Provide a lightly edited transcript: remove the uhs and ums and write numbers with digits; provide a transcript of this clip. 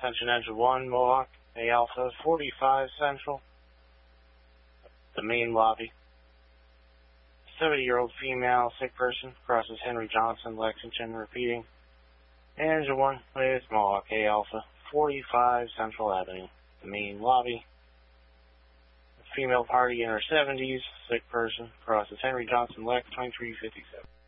Attention Engine 1, Mohawk, A Alpha, 45 Central. The main lobby. 70-year-old female, sick person, crosses Henry Johnson, Lexington, repeating. Engine 1 with Mohawk, A Alpha, 45 Central Avenue. The main lobby. Female party in her 70s, sick person, crosses Henry Johnson, Lex, 2357.